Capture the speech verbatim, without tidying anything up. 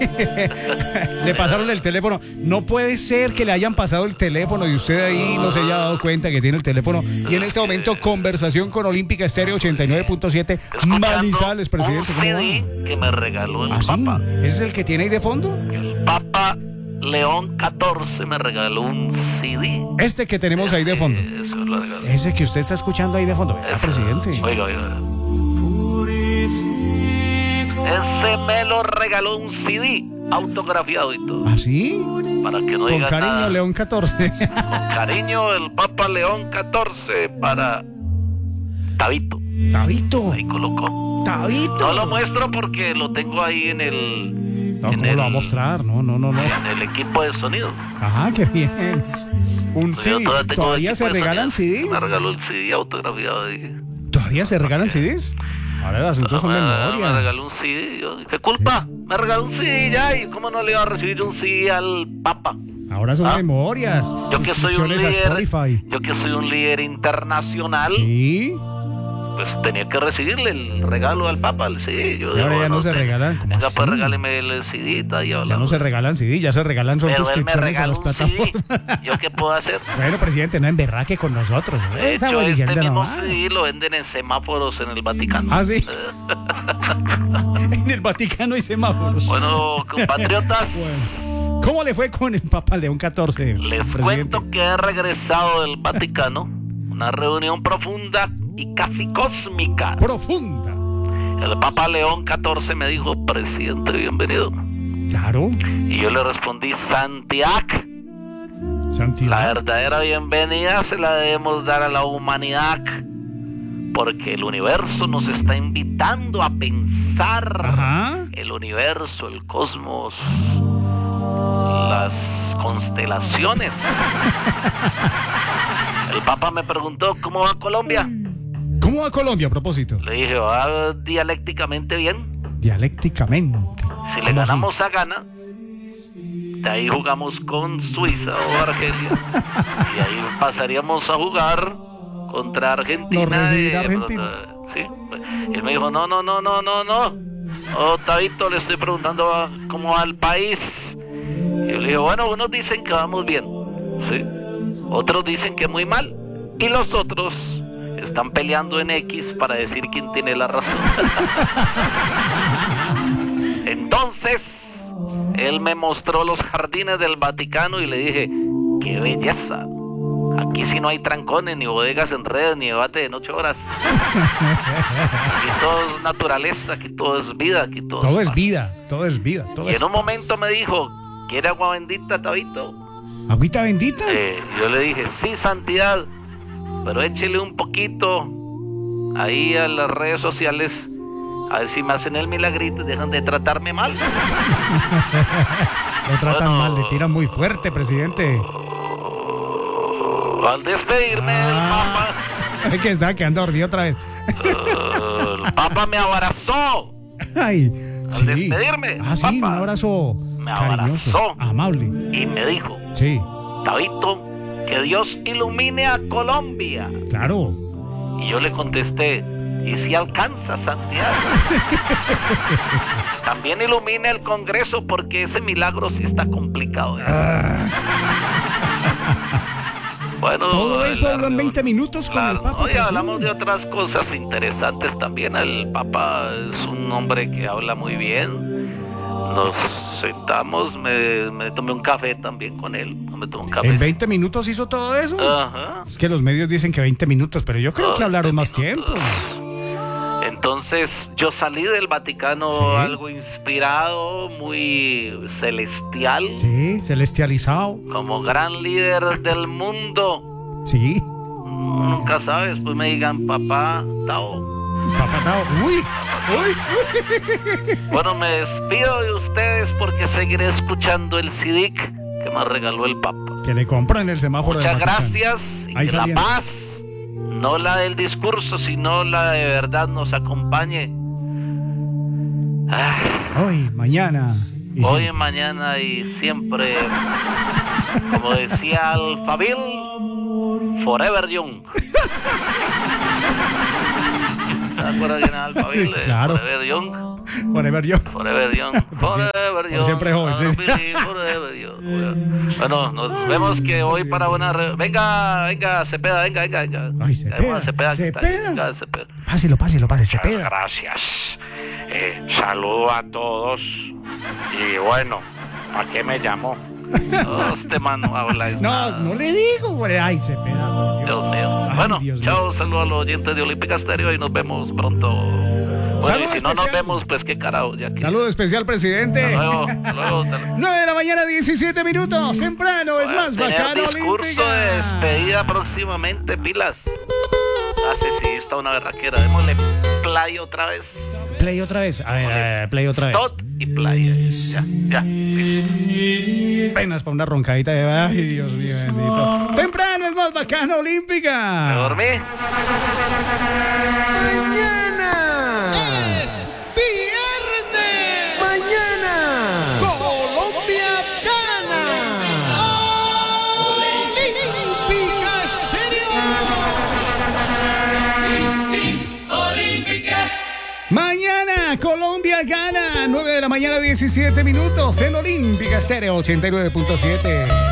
Le pasaron el teléfono. No puede ser que le hayan pasado el teléfono y usted ahí no se haya dado cuenta que tiene el teléfono. Y en este momento, conversación con Olímpica Estéreo ochenta y nueve punto siete Manizales, presidente. Un C D que me regaló el ¿Ah, Papa. sí? ¿Ese es el que tiene ahí de fondo? El Papa León catorce me regaló un C D. Este que tenemos ahí de fondo. Eso lo regaló. Ese que usted está escuchando ahí de fondo. Vea, presidente. Oiga, oiga. Ese me lo regaló un C D autografiado y todo. ¿Ah, sí? Para que no Con diga cariño, nada. León catorce. Con cariño, el Papa León catorce para Tabito. Tabito. Ahí colocó. Tabito. No lo muestro porque lo tengo ahí en el... No, en ¿cómo el, lo va a mostrar? No, no, no, no. En el equipo de sonido. Ajá, qué bien. Un C D. Yo todavía tengo ¿Todavía equipo se de regalan sonido. C Ds? Me regaló el C D autografiado. Dije. ¿Todavía se regalan C Ds? Ahora el asunto son me, memorias. me regaló un C D. Yo dije, ¿qué culpa? Me regaló un C D ya. ¿Y cómo no le iba a recibir un C D al Papa? Ahora son ¿Ah? memorias. Yo que soy un suscripciones a líder. Spotify. Yo que soy un líder internacional. Sí. Pues tenía que recibirle el regalo al Papa, el C D. Yo Sí, digo, ahora ya bueno, no se usted, regalan. ¿Cómo venga, así? pues regáleme el C D. Está ahí Ya hablando. no se regalan C D, ya se regalan son Pero él me suscripciones a regaló las un C D. plataformas. ¿Yo qué puedo hacer? Bueno, presidente, no emberraque con nosotros. De Estamos hecho, este diciendo mismo nomás. C D lo venden en semáforos en el Vaticano. Ah, sí. En el Vaticano hay semáforos. Bueno, compatriotas, Bueno. ¿Cómo le fue con el Papa León catorce? les presidente? cuento que he regresado del Vaticano. Una reunión profunda y casi cósmica. Profunda. El Papa León catorce me dijo, presidente, bienvenido. Claro. Y yo le respondí, Santiago, Santiago. la verdadera bienvenida se la debemos dar a la humanidad, porque el universo nos está invitando a pensar. Ajá. El universo, el cosmos, las constelaciones. El Papa me preguntó, ¿cómo va Colombia? ¿Cómo va Colombia a propósito? Le dije, va dialécticamente bien. Dialécticamente. Si le ¿Cómo ganamos a Ghana, de ahí jugamos con Suiza o Argelia. Y ahí pasaríamos a jugar contra Argentina. Nos recibirá de- Argentina. Sí. Y él me dijo, no, no, no, no, no, no. Oh, Tabito, le estoy preguntando a- cómo va el país. Y yo le dije, bueno, unos dicen que vamos bien, ¿sí? Otros dicen que muy mal. Y los otros están peleando en X para decir quién tiene la razón. Entonces, él me mostró los jardines del Vaticano y le dije, ¡qué belleza! Aquí sí no hay trancones, ni bodegas en redes, ni debate de ocho horas. Aquí todo es naturaleza, aquí todo es vida, aquí todo, Todo es es paz. vida, todo es vida. Todo Y es en un paz. momento me dijo, ¿quiere agua bendita, Tabito? ¿Agüita bendita? Eh, yo le dije, sí, santidad, pero échele un poquito ahí a las redes sociales, a ver si me hacen el milagrito y dejan de tratarme mal. Lo tratan bueno. mal, le tiran muy fuerte, presidente. Al despedirme del Ah. Papa, Es que estaba quedando dormido otra vez. uh, el Papa me abrazó. Ay, Al sí. despedirme, Ah, sí, Papa un abrazo me cariñoso, abrazó. amable. Y me dijo, Sí, Tabito, que Dios ilumine a Colombia. claro. Y yo le contesté, ¿y si alcanza, Santiago? También ilumine el Congreso porque ese milagro sí está complicado. ¿eh? Ah, Bueno, todo eso la habló en reunión- veinte minutos con Claro, el Papa. no, y presidente. hablamos de otras cosas interesantes también. El Papa es un hombre que habla muy bien. Nos sentamos, me, me tomé un café también con él. Me tomé un café. ¿En veinte minutos hizo todo eso? Ajá. Es que los medios dicen que veinte minutos, pero yo creo No, que hablaron veinte más minutos. tiempo. Entonces yo salí del Vaticano Sí. algo inspirado, muy celestial, Sí, celestializado. como gran líder del mundo. Sí, Nunca sabes, pues me digan papá, Tao. Papá Tao. Uy, uy. Bueno, me despido de ustedes porque seguiré escuchando el C D que me regaló el Papa. Que le compran el semáforo del Muchas Vaticano. gracias y Ahí que la saliendo. paz, no la del discurso, sino la de verdad nos acompañe. Ah, Hoy, mañana. y hoy, siempre. mañana y siempre, como decía Alphaville, forever young. ¿Te acuerdas quién era Alphaville? Claro. Forever young, Whatever yo. forever young, forever forever young. siempre joven, sí. I believe forever young. Bueno, nos vemos que hoy para una... Re... Venga, venga, Cepeda, venga, venga, venga. Ay, Cepeda, Cepeda, Cepeda. venga, Cepeda. Páselo, páselo, páselo, Cepeda. Gracias. Eh, saludo a todos. Y bueno, ¿a qué me llamó? No, este man no habla. Es No, nada. no le digo, güey. Ay, Cepeda, por Dios. Dios mío. Ay, Bueno, Dios chao, mío. saludos a los oyentes de Olímpica Estéreo y nos vemos pronto. Bueno, Saludo y si no nos especial. vemos, pues qué carajo. Ya que... Saludo especial, presidente. Hasta luego, hasta luego, hasta luego. nueve de la mañana, diecisiete minutos. Temprano, es más Tener bacano. discurso Olímpica. de despedida próximamente, pilas. Ah, sí, sí, está una berraquera. Démosle play otra vez. Play otra vez. A ver, a ver, play otra vez. Stop y play. Ya, ya, listo. Penas para una roncadita de. Ay, Dios mío, bendito. Temprano, es más bacano. Olímpica. Me dormí. Mañana es viernes. Mañana Colombia gana. Olímpica Estéreo. Mañana Colombia gana. nueve de la mañana, diecisiete minutos. En Olímpica Estéreo ochenta y nueve punto siete.